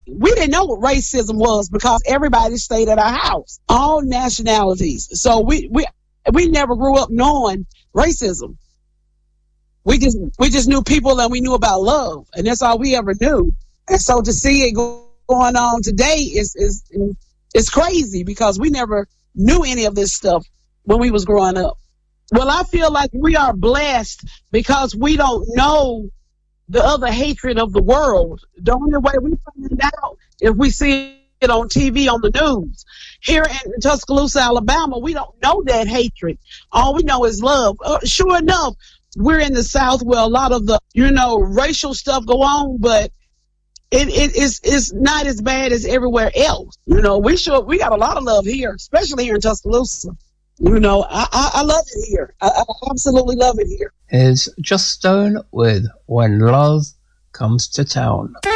We didn't know what racism was because everybody stayed at our house, all nationalities. So we never grew up knowing racism. We just knew people and we knew about love, and that's all we ever knew. And so to see it going on today is crazy because we never knew any of this stuff when we was growing up. Well, I feel like we are blessed because we don't know the other hatred of the world. The only way we find out if we see it on TV on the news. Here in Tuscaloosa, Alabama, we don't know that hatred. All we know is love. Sure enough, we're in the South where a lot of the, racial stuff go on, but it's not as bad as everywhere else. We got a lot of love here, especially here in Tuscaloosa. I love it here. I absolutely love it here. Here's Just Stone with When Love Comes to Town.